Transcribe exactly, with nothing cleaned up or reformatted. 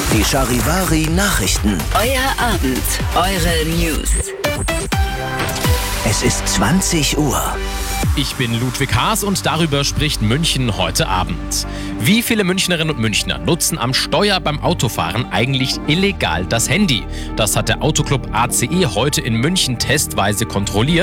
Die Charivari Nachrichten. Euer Abend, eure News. Es ist zwanzig Uhr. Ich bin Ludwig Haas und darüber spricht München heute Abend. Wie viele Münchnerinnen und Münchner nutzen am Steuer beim Autofahren eigentlich illegal das Handy? Das hat der Autoclub A C E heute in München testweise kontrolliert.